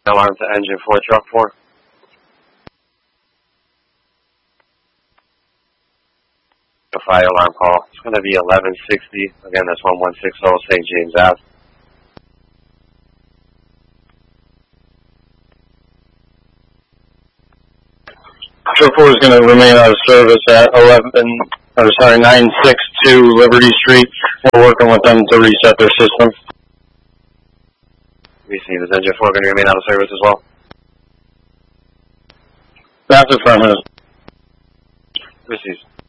Alarm to engine 4, truck 4. A fire alarm call. It's going to be 1160. Again, that's 1160 St. James Ave. Truck 4 is going to remain out of service at 962 Liberty Street. We're working with them to reset their system. Receive. Is engine 4 going to remain out of service as well? That's affirmative. Receive.